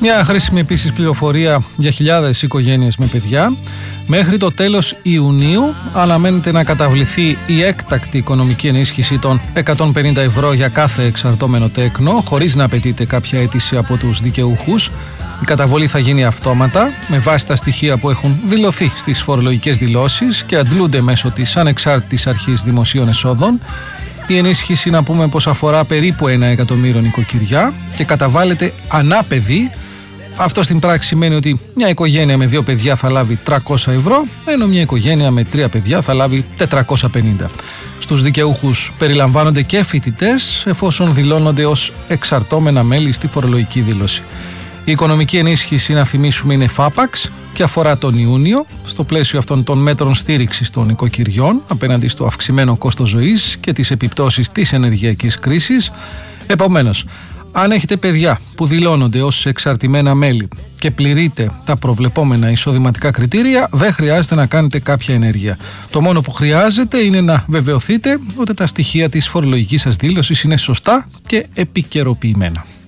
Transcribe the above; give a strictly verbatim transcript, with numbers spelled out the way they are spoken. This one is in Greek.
Μια χρήσιμη επίσης πληροφορία για χιλιάδες οικογένειες με παιδιά. Μέχρι το τέλος Ιουνίου αναμένεται να καταβληθεί η έκτακτη οικονομική ενίσχυση των εκατόν πενήντα ευρώ για κάθε εξαρτώμενο τέκνο, χωρίς να απαιτείται κάποια αίτηση από τους δικαιούχους. Η καταβολή θα γίνει αυτόματα με βάση τα στοιχεία που έχουν δηλωθεί στις φορολογικές δηλώσεις και αντλούνται μέσω της Ανεξάρτητης Αρχής Δημοσίων Εσόδων. Η ενίσχυση, να πούμε πως αφορά περίπου ένα εκατομμύριο νοικοκυριά και καταβάλλεται ανά παιδί. Αυτό στην πράξη σημαίνει ότι μια οικογένεια με δύο παιδιά θα λάβει τριακόσια ευρώ, ενώ μια οικογένεια με τρία παιδιά θα λάβει τετρακόσια πενήντα. Στους δικαιούχους περιλαμβάνονται και φοιτητές, εφόσον δηλώνονται ως εξαρτώμενα μέλη στη φορολογική δήλωση. Η οικονομική ενίσχυση, να θυμίσουμε, είναι φάπαξ και αφορά τον Ιούνιο, στο πλαίσιο αυτών των μέτρων στήριξης των νοικοκυριών απέναντι στο αυξημένο κόστος ζωής και τις επιπτώσεις της ενεργειακής κρίσης. Επομένως, αν έχετε παιδιά που δηλώνονται ως εξαρτημένα μέλη και πληρείτε τα προβλεπόμενα εισοδηματικά κριτήρια, δεν χρειάζεται να κάνετε κάποια ενέργεια. Το μόνο που χρειάζεται είναι να βεβαιωθείτε ότι τα στοιχεία της φορολογικής σας δήλωσης είναι σωστά και επικαιροποιημένα.